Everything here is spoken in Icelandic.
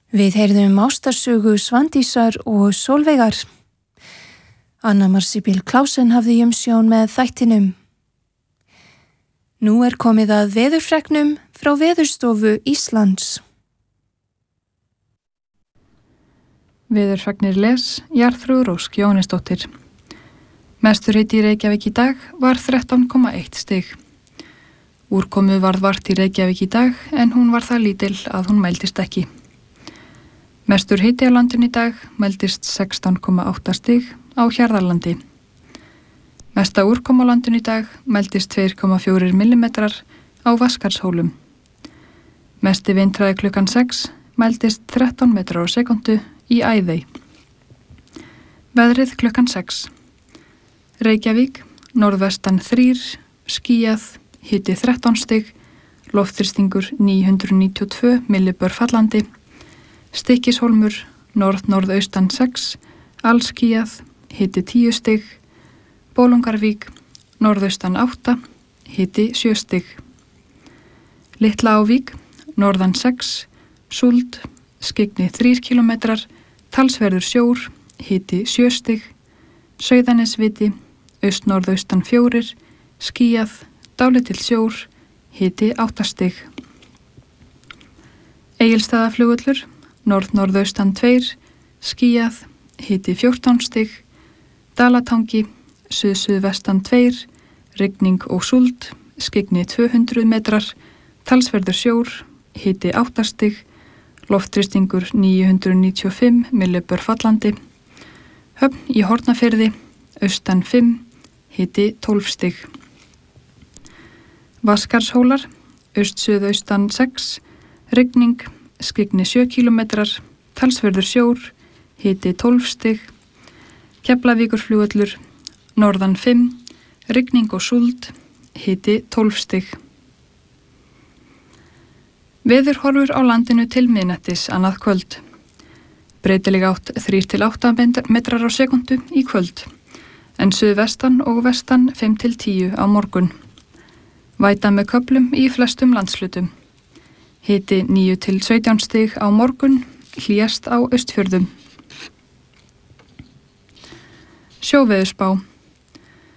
Við heyrðum ástarsögu Svandísar og Sólveigar. Anna Marsibil Klausen hafði umsjón með þættinum. Nú komið að veðurfregnum frá Veðurstofu Íslands. Veðurfregnir les Jarþrúður Ósk Jóhannesdóttir. Mestur hiti í Reykjavík í dag var 13,1 stig. Úrkomu varð vart í Reykjavík í dag en hún var það lítil að hún mældist ekki. Mestur hiti á landinu í dag mældist 16,8 stig á Hjarðarlandi. Mesta úrkoma á landinu í dag mældist 2,4 millimetrar á Vatnskarðshólum. Mesti vindhraði klukkan 6 mældist 13 metrar á sekundu í Æðey. Veðrið klukkan 6. Reykjavík, norðvestan 3, skýjað, hiti 13 stig, loftþrýstingur 992 millibör fallandi, Stykkishólmur, norð-norðaustan 6, allskýjað, hiti 10 stig, Bolungarvík, norðaustan 8, hiti 7 stig. Litla Ávík, norðan 6, Súld, skyggni 3 kilometrar, talsverður sjór, hiti 7 stig, Sauðanesviti, aust-norðaustan 4, skýjað, dálítill sjór, hiti 8 stig. Egilsstaðaflugvöllur, norð-norðaustan 2, skýjað, hiti 14 stig, Dalatangi, suð-suðvestan 2, rigning og súld, skyggni 200 metrar, talsverður sjór, hiti 8 stig, loftþrýstingur 995 millibör fallandi, Höfn í Hornafirði, austan 5, hiti 12 stig. Vatnskarðshólar, aust-suðaustan 6, rigning, skyggni 7 kilometrar, talsverður sjór, hiti 12 stig. Keflavíkurflugvöllur, norðan 5, rigning og súld, hiti 12 stig. Veðurhorfur á landinu til miðnættis annað kvöld. Breytileg átt 3-8 metrar á sekundu í kvöld, en suðvestan og vestan 5-10 á morgun. Væta með köflum í flestum landshlutum. Hiti 9-17 stig á morgun, hlýjast á Austfjörðum. Sjóveðurspá.